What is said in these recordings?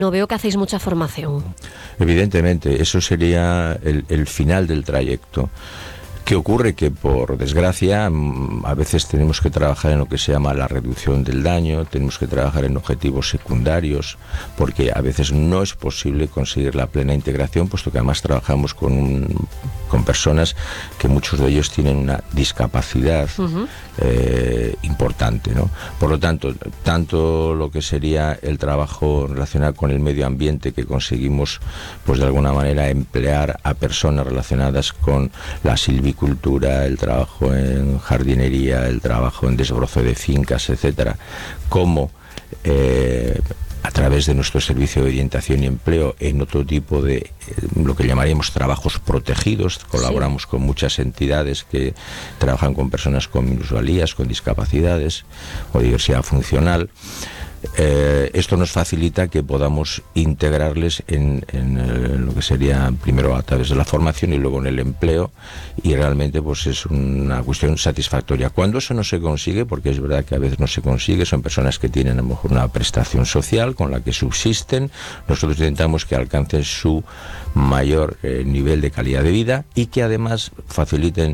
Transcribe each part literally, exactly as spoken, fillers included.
No veo que hacéis mucha formación. Evidentemente, eso sería el, el final del trayecto. ¿Qué ocurre? Que por desgracia a veces tenemos que trabajar en lo que se llama la reducción del daño, tenemos que trabajar en objetivos secundarios, porque a veces no es posible conseguir la plena integración, puesto que además trabajamos con, un, con personas que muchos de ellos tienen una discapacidad uh-huh. eh, importante, ¿no? Por lo tanto, tanto lo que sería el trabajo relacionado con el medio ambiente, que conseguimos pues de alguna manera emplear a personas relacionadas con la silvicultura, cultura, el trabajo en jardinería, el trabajo en desbroce de fincas, etcétera, como eh, a través de nuestro servicio de orientación y empleo en otro tipo de eh, lo que llamaríamos trabajos protegidos. Colaboramos sí. con muchas entidades que trabajan con personas con minusvalías, con discapacidades o diversidad funcional. Eh, esto nos facilita que podamos integrarles en, en, en lo que sería primero a través de la formación y luego en el empleo, y realmente pues es una cuestión satisfactoria. Cuando eso no se consigue, porque es verdad que a veces no se consigue, son personas que tienen a lo mejor una prestación social con la que subsisten, nosotros intentamos que alcancen su mayor eh, nivel de calidad de vida y que además faciliten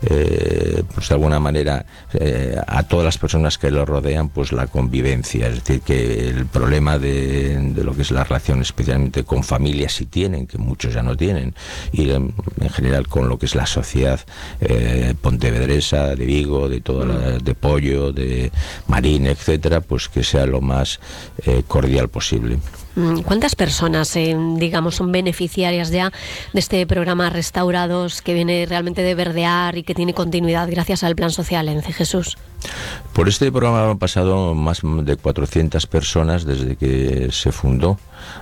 eh, pues de alguna manera eh, a todas las personas que los rodean pues la convivencia. Es decir, que el problema de, de lo que es la relación especialmente con familias, si tienen, que muchos ya no tienen, y en, en general con lo que es la sociedad eh, pontevedresa, de Vigo, de toda la, de Pollo, de Marín, etcétera, pues que sea lo más eh, cordial posible. ¿Cuántas personas, eh, digamos, son beneficiarias ya de este programa Restaurados, que viene realmente de verdear y que tiene continuidad gracias al Plan Social ENCE, Jesús? Por este programa han pasado más de cuatrocientas personas desde que se fundó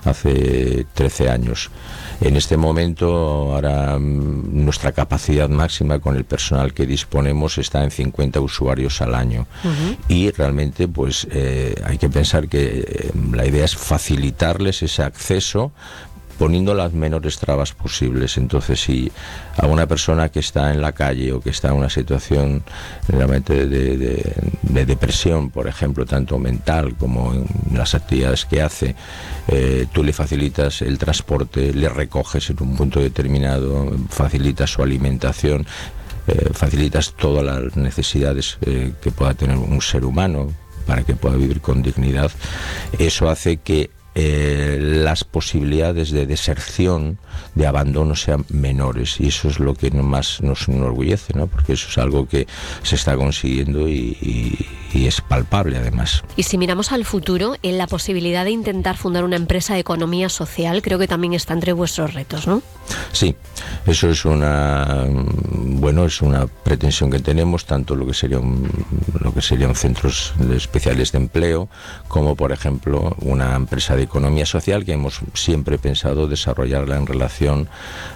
hace trece años. En este momento, ahora nuestra capacidad máxima con el personal que disponemos está en cincuenta usuarios al año. Uh-huh. Y realmente pues eh, hay que pensar que eh, la idea es facilitarles ese acceso poniendo las menores trabas posibles. Entonces, si a una persona que está en la calle o que está en una situación realmente de, de, de depresión, por ejemplo, tanto mental como en las actividades que hace, eh, tú le facilitas el transporte, le recoges en un punto determinado, facilitas su alimentación, eh, facilitas todas las necesidades eh, que pueda tener un ser humano para que pueda vivir con dignidad, eso hace que Eh, las posibilidades de deserción, de abandono sean menores, y eso es lo que más nos enorgullece, ¿no? Porque eso es algo que se está consiguiendo y, y, y es palpable además. Y si miramos al futuro, en la posibilidad de intentar fundar una empresa de economía social, creo que también está entre vuestros retos, ¿no? Sí, eso es una bueno es una pretensión que tenemos, tanto lo que sería un, lo que serían centros especiales de empleo, como por ejemplo una empresa de economía social que hemos siempre pensado desarrollarla en relación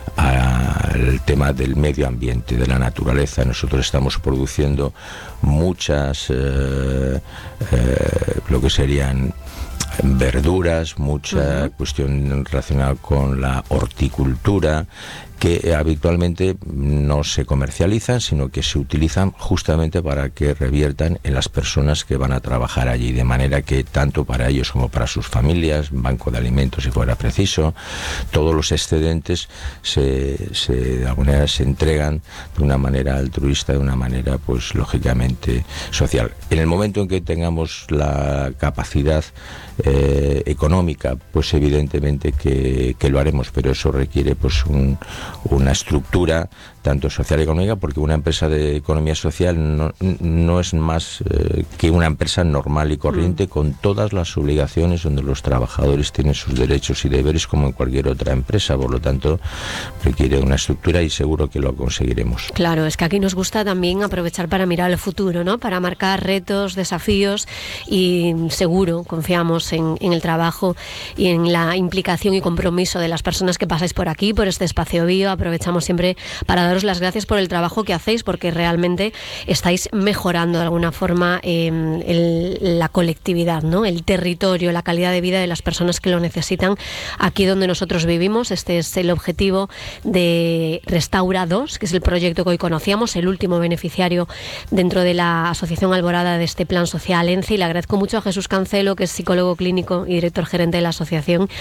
al tema del medio ambiente, de la naturaleza. Nosotros estamos produciendo muchas eh, eh, lo que serían verduras, mucha uh-huh. cuestión relacionada con la horticultura, que habitualmente no se comercializan, sino que se utilizan justamente para que reviertan en las personas que van a trabajar allí, de manera que tanto para ellos como para sus familias, banco de alimentos si fuera preciso, todos los excedentes se, se de alguna manera se entregan de una manera altruista, de una manera pues lógicamente social. En el momento en que tengamos la capacidad eh, económica, pues evidentemente que, que lo haremos, pero eso requiere pues un una estructura tanto social y económica, porque una empresa de economía social no, no es más eh, que una empresa normal y corriente, mm. con todas las obligaciones, donde los trabajadores tienen sus derechos y deberes como en cualquier otra empresa. Por lo tanto, requiere una estructura y seguro que lo conseguiremos. Claro, es que aquí nos gusta también aprovechar para mirar al futuro, ¿no? Para marcar retos, desafíos, y seguro confiamos en, en el trabajo y en la implicación y compromiso de las personas que pasáis por aquí, por este espacio Bio. Aprovechamos siempre para daros las gracias por el trabajo que hacéis, porque realmente estáis mejorando de alguna forma eh, el, la colectividad, ¿no? El territorio, la calidad de vida de las personas que lo necesitan aquí donde nosotros vivimos. Este es el objetivo de Restaurados, que es el proyecto que hoy conocíamos, el último beneficiario dentro de la Asociación Alborada de este Plan Social ENCE, y le agradezco mucho a Jesús Cancelo, que es psicólogo clínico clínico y director gerente de la asociación,